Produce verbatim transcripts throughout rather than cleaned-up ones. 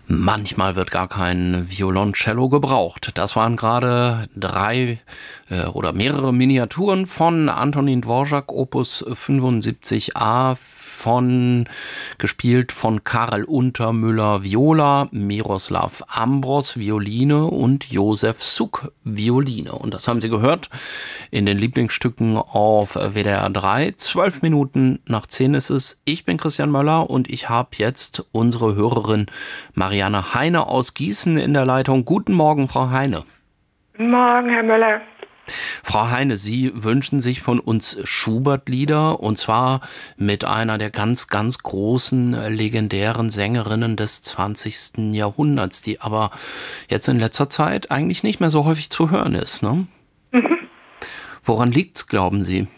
Manchmal wird gar kein Violoncello gebraucht. Das waren gerade drei äh, oder mehrere Miniaturen von Antonin Dvorak, Opus fünfundsiebzig a, von gespielt von Karel Untermüller Viola, Miroslav Ambros Violine und Josef Suk Violine. Und das haben Sie gehört in den Lieblingsstücken auf W D R drei. Zwölf Minuten nach zehn ist es. Ich bin Christian Möller und ich habe jetzt unsere Hörerin Marianne Heine aus Gießen in der Leitung. Guten Morgen, Frau Heine. Guten Morgen, Herr Möller. Frau Heine, Sie wünschen sich von uns Schubert-Lieder, und zwar mit einer der ganz, ganz großen, legendären Sängerinnen des zwanzigsten Jahrhunderts, die aber jetzt in letzter Zeit eigentlich nicht mehr so häufig zu hören ist, ne? Mhm. Woran liegt's, glauben Sie?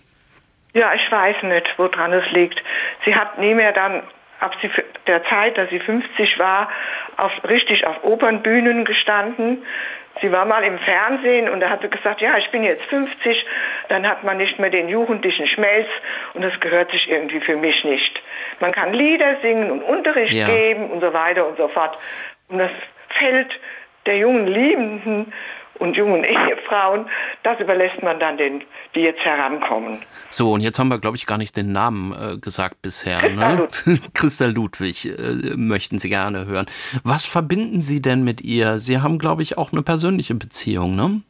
Ja, ich weiß nicht, woran es liegt. Sie hat nie mehr dann, ab der Zeit, dass sie fünfzig war, auf, richtig auf Opernbühnen gestanden. Sie war mal im Fernsehen und da hat sie gesagt, ja, ich bin jetzt fünfzig, dann hat man nicht mehr den jugendlichen Schmelz und das gehört sich irgendwie für mich nicht. Man kann Lieder singen und Unterricht ja. geben und so weiter und so fort. Und das Feld der jungen Liebenden und jungen Ehefrauen, das überlässt man dann den, die jetzt herankommen. So, und jetzt haben wir, glaube ich, gar nicht den Namen äh, gesagt bisher. Christa, ne? Ludwig. Christa Ludwig äh, möchten Sie gerne hören. Was verbinden Sie denn mit ihr? Sie haben, glaube ich, auch eine persönliche Beziehung, ne?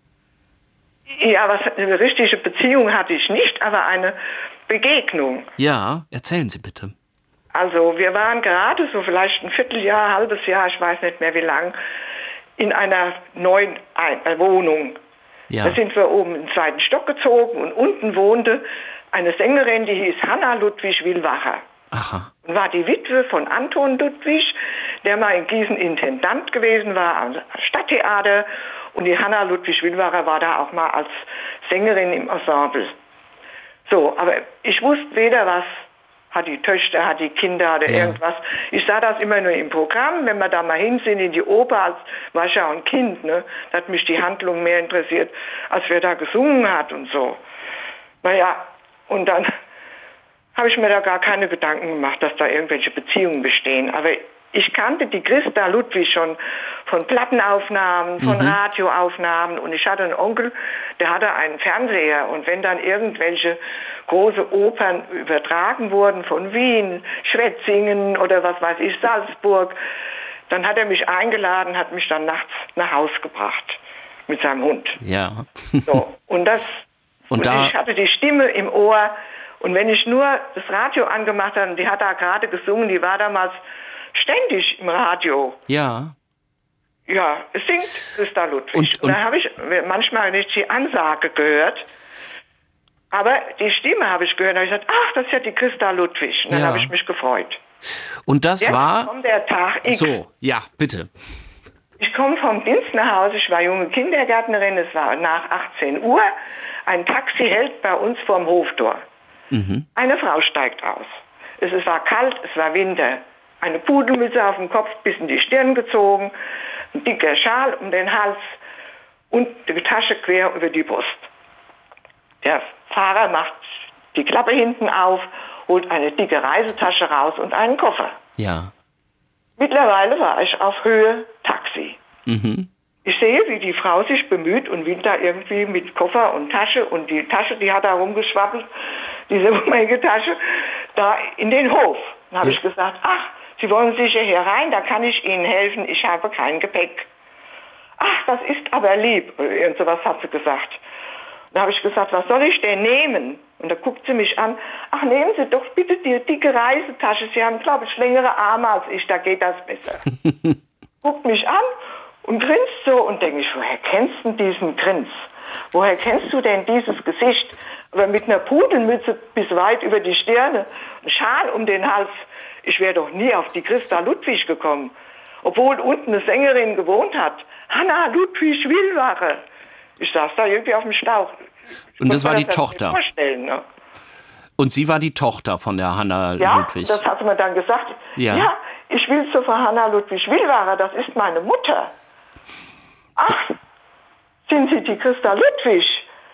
Ja, was, eine richtige Beziehung hatte ich nicht, aber eine Begegnung. Ja, erzählen Sie bitte. Also, wir waren gerade so vielleicht ein Vierteljahr, halbes Jahr, ich weiß nicht mehr wie lang, in einer neuen Wohnung. Ja. Da sind wir oben in den zweiten Stock gezogen und unten wohnte eine Sängerin, die hieß Hanna Ludwig-Willwacher. Aha. Und war die Witwe von Anton Ludwig, der mal in Gießen Intendant gewesen war am Stadttheater. Und die Hanna Ludwig-Willwacher war da auch mal als Sängerin im Ensemble. So, aber ich wusste weder was, hat die Töchter, hat die Kinder oder ja. irgendwas. Ich sah das immer nur im Programm, wenn wir da mal hin sind in die Oper, als war ich ja auch ein Kind, ne? Da hat mich die Handlung mehr interessiert, als wer da gesungen hat und so. Naja, und dann habe ich mir da gar keine Gedanken gemacht, dass da irgendwelche Beziehungen bestehen. Aber ich kannte die Christa Ludwig schon von Plattenaufnahmen, von mhm. Radioaufnahmen, und ich hatte einen Onkel, der hatte einen Fernseher, und wenn dann irgendwelche große Opern übertragen wurden von Wien, Schwetzingen oder was weiß ich, Salzburg, dann hat er mich eingeladen, hat mich dann nachts nach Haus gebracht mit seinem Hund. Ja. So, und das, und, und da ich hatte die Stimme im Ohr, und wenn ich nur das Radio angemacht habe, und die hat da gerade gesungen, die war damals ständig im Radio. Ja. Ja, es singt Christa Ludwig. Und, und, und da habe ich manchmal nicht die Ansage gehört, aber die Stimme habe ich gehört. Da habe ich gesagt, ach, das ist ja die Christa Ludwig. Und dann ja. habe ich mich gefreut. Und das Jetzt war... kommt der Tag X. So, ja, bitte. Ich komme vom Dienst nach Hause, ich war junge Kindergärtnerin, es war nach achtzehn Uhr. Ein Taxi hält bei uns vorm Hoftor. Mhm. Eine Frau steigt aus. Es, es war kalt, es war Winter. Eine Pudelmütze auf dem Kopf, bis in die Stirn gezogen, ein dicker Schal um den Hals und die Tasche quer über die Brust. Der Fahrer macht die Klappe hinten auf, holt eine dicke Reisetasche raus und einen Koffer. Ja. Mittlerweile war ich auf Höhe Taxi. Mhm. Ich sehe, wie die Frau sich bemüht und will da irgendwie mit Koffer und Tasche, und die Tasche, die hat da rumgeschwappelt, diese unmenge Tasche, da in den Hof. Dann habe ja. ich gesagt, ach, Sie wollen sicher hier rein, da kann ich Ihnen helfen, ich habe kein Gepäck. Ach, das ist aber lieb. Irgend sowas hat sie gesagt. Dann habe ich gesagt, was soll ich denn nehmen? Und da guckt sie mich an, ach, nehmen Sie doch bitte die dicke Reisetasche, Sie haben, glaube ich, längere Arme als ich, da geht das besser. Guckt mich an und grinst so, und denke ich, woher kennst du diesen Grins? Woher kennst du denn dieses Gesicht? Aber mit einer Pudelmütze bis weit über die Stirne, ein Schal um den Hals. Ich wäre doch nie auf die Christa Ludwig gekommen, obwohl unten eine Sängerin gewohnt hat. Hanna Ludwig-Willwacher. Ich saß da irgendwie auf dem Schlauch. Ich und das war die das Tochter? Vorstellen, ne? Und sie war die Tochter von der Hanna ja, Ludwig? Ja, das hat sie mir dann gesagt. Ja, ja, ich will zur Frau Hanna Ludwig-Willwacher, das ist meine Mutter. Ach, sind Sie die Christa Ludwig?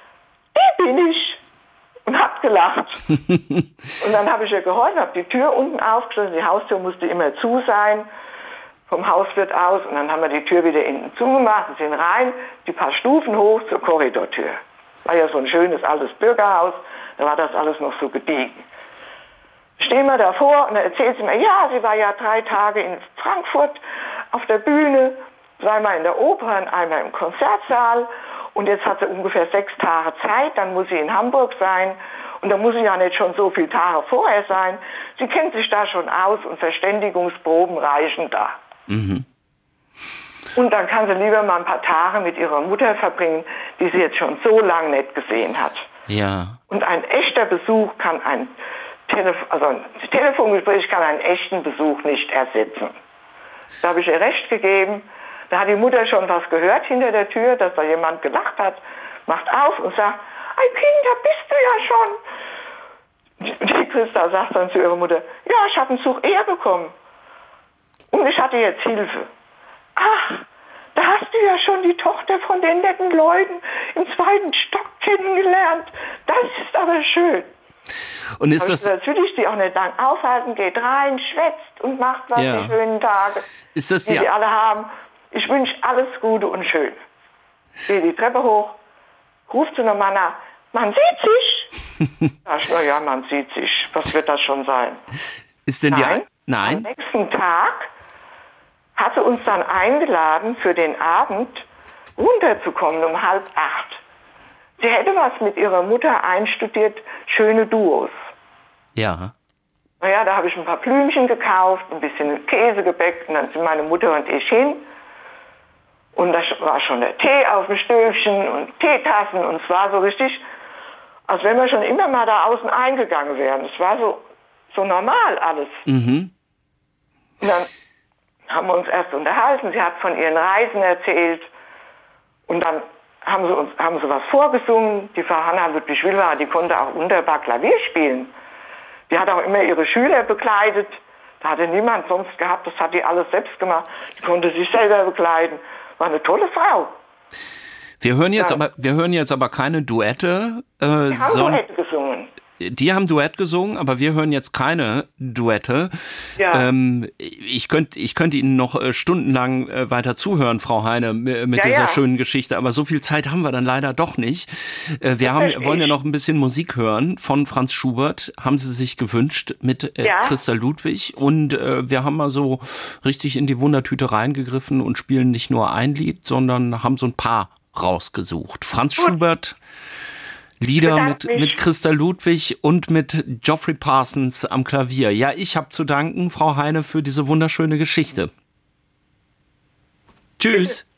Die bin ich. Und hab gelacht. Und dann habe ich ihr geholfen, habe die Tür unten aufgeschlossen, die Haustür musste immer zu sein. vom Hauswirt aus und dann haben wir die Tür wieder innen zugemacht und sind rein, die paar Stufen hoch zur Korridortür. War ja so ein schönes altes Bürgerhaus, da war das alles noch so gediegen. Stehen wir davor und dann erzählt sie mir, ja, sie war ja drei Tage in Frankfurt auf der Bühne, zweimal in der Oper und einmal im Konzertsaal und jetzt hat sie ungefähr sechs Tage Zeit, dann muss sie in Hamburg sein und da muss sie ja nicht schon so viele Tage vorher sein. Sie kennt sich da schon aus und Verständigungsproben reichen da. Mhm. Und dann kann sie lieber mal ein paar Tage mit ihrer Mutter verbringen, die sie jetzt schon so lange nicht gesehen hat. Ja. Und ein echter Besuch kann ein Telef also ein Telefongespräch kann einen echten Besuch nicht ersetzen. Da habe ich ihr recht gegeben. Da hat die Mutter schon was gehört hinter der Tür, dass da jemand gelacht hat, macht auf und sagt, ein Kind, da bist du ja schon. Die Christa sagt dann zu ihrer Mutter, ja, ich habe einen Zug eher bekommen. Und ich hatte jetzt Hilfe. Ach, da hast du ja schon die Tochter von den netten Leuten im zweiten Stock kennengelernt. Das ist aber schön. Und ist das natürlich die auch nicht lang aufhalten, geht rein, schwätzt und macht was ja. die schönen Tage, ist das die die sie alle haben. Ich wünsche alles Gute und schön. Gehe die Treppe hoch, ruft zu einer Mann nach, man sieht sich. Sag ich, na ja, man sieht sich. Was wird das schon sein? Ist denn Nein, die Nein? Am nächsten Tag hat sie uns dann eingeladen, für den Abend runterzukommen um halb acht. Sie hätte was mit ihrer Mutter einstudiert, schöne Duos. Ja. Naja, da habe ich ein paar Blümchen gekauft, ein bisschen Käse gebäckt und dann sind meine Mutter und ich hin. Und da war schon der Tee auf dem Stöfchen und Teetassen und es war so richtig, als wenn wir schon immer mal da außen eingegangen wären. Es war so, so normal alles. Mhm. Und dann haben wir uns erst unterhalten, sie hat von ihren Reisen erzählt und dann haben sie uns haben sie was vorgesungen. Die Frau Hanna Ludwig-Wilwager, die konnte auch wunderbar Klavier spielen. Die hat auch immer ihre Schüler begleitet. Da hatte niemand sonst gehabt, das hat die alles selbst gemacht. Die konnte sich selber begleiten. War eine tolle Frau. Wir hören jetzt, ja. aber, wir hören jetzt aber keine Duette. Äh, die haben Duette gesungen. Die haben Duett gesungen, aber wir hören jetzt keine Duette. Ja. Ähm, ich könnte ich könnte Ihnen noch äh, stundenlang äh, weiter zuhören, Frau Heine, mit ja, dieser ja. schönen Geschichte. Aber so viel Zeit haben wir dann leider doch nicht. Äh, wir haben, wollen ja noch ein bisschen Musik hören von Franz Schubert. Haben Sie sich gewünscht mit äh, ja. Christa Ludwig. Und äh, wir haben mal so richtig in die Wundertüte reingegriffen und spielen nicht nur ein Lied, sondern haben so ein paar rausgesucht. Franz Gut. Schubert, Lieder mit, mit Christa Ludwig und mit Geoffrey Parsons am Klavier. Ja, ich habe zu danken, Frau Heine, für diese wunderschöne Geschichte. Tschüss.